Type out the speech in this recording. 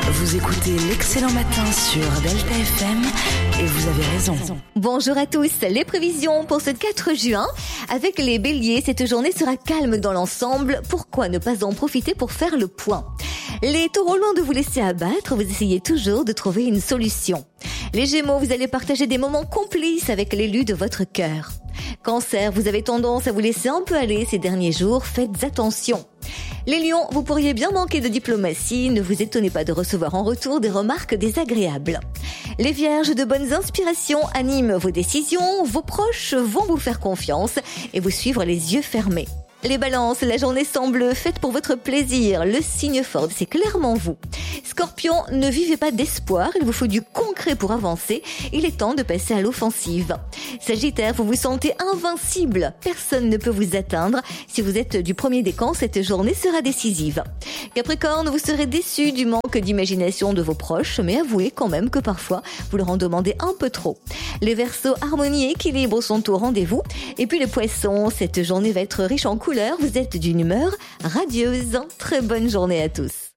Vous écoutez l'Excellent Matin sur Delta FM et vous avez raison. Bonjour à tous, les prévisions pour ce 4 juin. Avec les béliers, cette journée sera calme dans l'ensemble. Pourquoi ne pas en profiter pour faire le point ? Les taureaux, loin de vous laisser abattre, vous essayez toujours de trouver une solution. Les gémeaux, vous allez partager des moments complices avec l'élu de votre cœur. Cancer, vous avez tendance à vous laisser un peu aller ces derniers jours, faites attention. Les lions, vous pourriez bien manquer de diplomatie, ne vous étonnez pas de recevoir en retour des remarques désagréables. Les vierges, de bonnes inspirations animent vos décisions, vos proches vont vous faire confiance et vous suivre les yeux fermés. Les balances, la journée semble faite pour votre plaisir, le signe fort, c'est clairement vous. Scorpion, ne vivez pas d'espoir, il vous faut du concret pour avancer, il est temps de passer à l'offensive. Sagittaire, vous vous sentez invincible, personne ne peut vous atteindre, si vous êtes du premier décan, cette journée sera décisive. Capricorne, vous serez déçu du manque d'imagination de vos proches, mais avouez quand même que parfois, vous leur en demandez un peu trop. Les Verseaux, harmonie et équilibre sont au rendez-vous, et puis les Poissons, cette journée va être riche en couleurs, vous êtes d'une humeur radieuse. Très bonne journée à tous.